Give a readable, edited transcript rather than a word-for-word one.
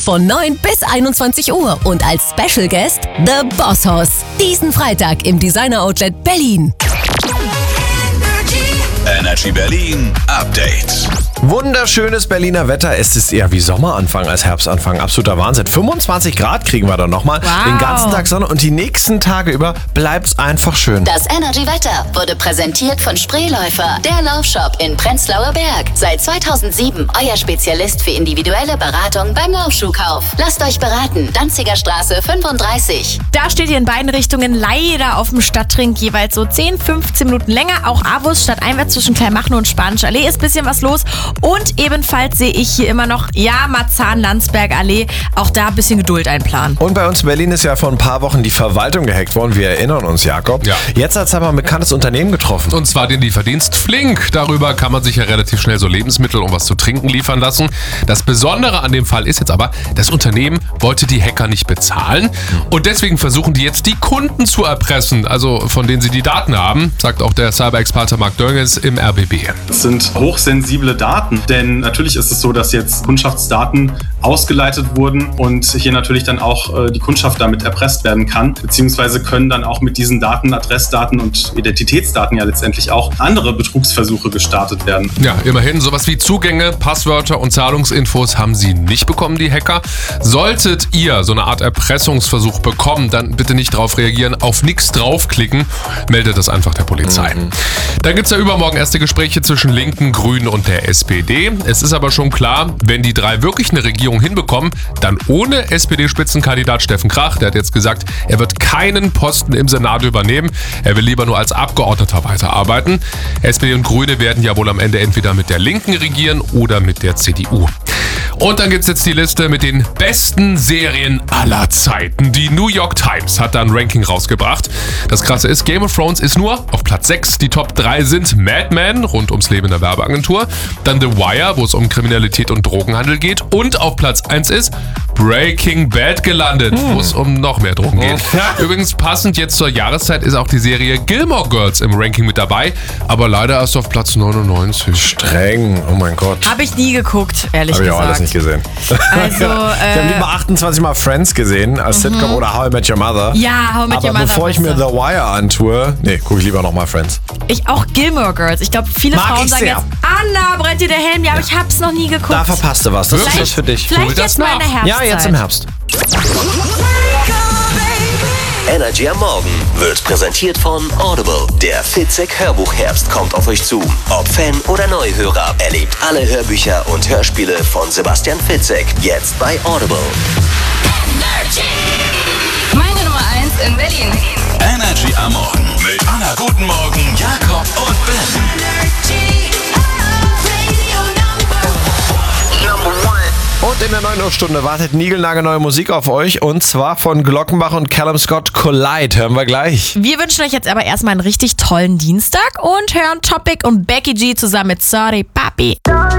von 9 bis 21 Uhr und als Special Guest The Boss Hoss. Diesen Freitag im Designer Outlet Berlin. Energy Berlin Update. Wunderschönes Berliner Wetter. Es ist eher wie Sommeranfang als Herbstanfang. Absoluter Wahnsinn. 25 Grad kriegen wir dann nochmal. Wow. Den ganzen Tag Sonne und die nächsten Tage über bleibt's einfach schön. Das Energy Wetter wurde präsentiert von Spreeläufer, der Laufshop in Prenzlauer Berg. Seit 2007 euer Spezialist für individuelle Beratung beim Laufschuhkauf. Lasst euch beraten. Danziger Straße 35. Da steht ihr in beiden Richtungen leider auf dem Stadtring jeweils so 10-15 Minuten länger. Auch Avus stadteinwärts zwischen Kleinmachnow und Spanische Allee ist ein bisschen was los. Und ebenfalls sehe ich hier immer noch, Marzahn-Landsberg-Allee. Auch da ein bisschen Geduld einplanen. Und bei uns in Berlin ist ja vor ein paar Wochen die Verwaltung gehackt worden. Wir erinnern uns, Jakob. Ja. Jetzt hat es aber ein bekanntes Unternehmen getroffen. Und zwar den Lieferdienst Flink. Darüber kann man sich ja relativ schnell so Lebensmittel und was zu trinken liefern lassen. Das Besondere an dem Fall ist jetzt aber, das Unternehmen wollte die Hacker nicht bezahlen. Und deswegen versuchen die jetzt, die Kunden zu erpressen, also von denen sie die Daten haben, sagt auch der Cyber-Experte Marc Dönges im RBB. Das sind hochsensible Daten, denn natürlich ist es so, dass jetzt Kundschaftsdaten ausgeleitet wurden und hier natürlich dann auch die Kundschaft damit erpresst werden kann, beziehungsweise können dann auch mit diesen Daten, Adressdaten und Identitätsdaten ja letztendlich auch andere Betrugsversuche gestartet werden. Ja, immerhin, sowas wie Zugänge, Passwörter und Zahlungsinfos haben sie nicht bekommen, die Hacker. Solltet ihr so eine Art Erpressungsversuch bekommen, dann bitte nicht drauf reagieren, auf nichts draufklicken, meldet das einfach der Polizei. Dann gibt es ja übermorgen erste Gespräche zwischen Linken, Grünen und der SPD. Es ist aber schon klar, wenn die drei wirklich eine Regierung hinbekommen, dann ohne SPD-Spitzenkandidat Steffen Krach. Der hat jetzt gesagt, er wird keinen Posten im Senat übernehmen. Er will lieber nur als Abgeordneter weiterarbeiten. SPD und Grüne werden ja wohl am Ende entweder mit der Linken regieren oder mit der CDU. Und dann gibt's jetzt die Liste mit den besten Serien aller Zeiten. Die New York Times hat da ein Ranking rausgebracht. Das Krasse ist, Game of Thrones ist nur auf Platz 6. Die Top 3 sind Mad Men, rund ums Leben in der Werbeagentur. Dann The Wire, wo es um Kriminalität und Drogenhandel geht. Und auf Platz 1 ist Breaking Bad gelandet, wo es um noch mehr Drogen geht. Übrigens, passend jetzt zur Jahreszeit ist auch die Serie Gilmore Girls im Ranking mit dabei. Aber leider erst auf Platz 99. Streng, oh mein Gott. Habe ich nie geguckt, ehrlich Habe ich auch gesagt. alles nicht gesehen. Also, Wir haben lieber 28 Mal Friends gesehen als Sitcom oder How I Met Your Mother. Ja, How I Met Your Aber Mother. bevor ich mir The Wire antue, gucke ich lieber nochmal Friends. Ich auch Gilmore Girls. Ich glaube, viele Mag Frauen ich sagen sehr. jetzt, Anna, brennt dir der Helm? Ja, aber ich hab's noch nie geguckt. Da verpasst du was. Das ist Wirklich? was für dich. Hol Vielleicht das jetzt mal in der nach. Herbstzeit. Ja, jetzt im Herbst. Energy am Morgen wird präsentiert von Audible. Der Fitzek Hörbuch-Herbst kommt auf euch zu. Ob Fan oder Neuhörer, erlebt alle Hörbücher und Hörspiele von Sebastian Fitzek jetzt bei Audible. Meine Nummer 1 in Berlin. Energy am Morgen mit Anna Guten Morgen, Jakob und Ben. Und in der 9 Uhr Stunde wartet niegelnagelneue Musik auf euch. Und zwar von Glockenbach und Callum Scott, Collide. Hören wir gleich. Wir wünschen euch jetzt aber erstmal einen richtig tollen Dienstag und hören Topic und Becky G zusammen mit Sorry Papi.